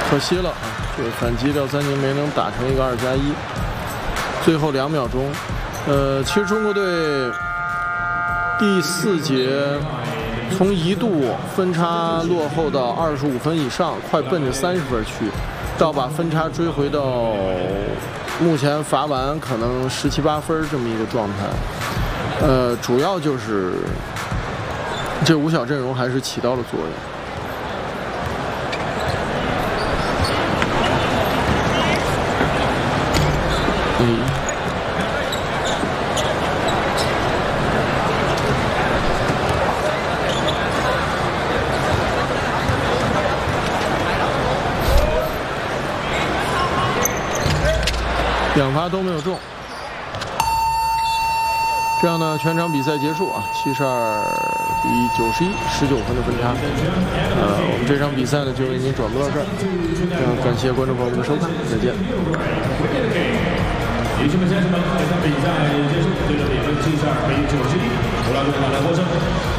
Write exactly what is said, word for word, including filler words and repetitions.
可惜了啊，这个反击廖三宁没能打成一个二加一。最后两秒钟，呃，其实中国队第四节从一度分差落后到二十五分以上，快奔着三十分去，到把分差追回到目前罚完可能十七八分这么一个状态。呃，主要就是这五小阵容还是起到了作用。嗯。两发都没有中，这样呢，全场比赛结束啊，七十二比九十一，十九分的分差。呃，我们这场比赛呢就为您转播到这儿，呃，感谢观众朋友们的收看，再见。 女士们、先生们，本场比赛结束，最终比分七十二比九十一，主劳队换来获胜。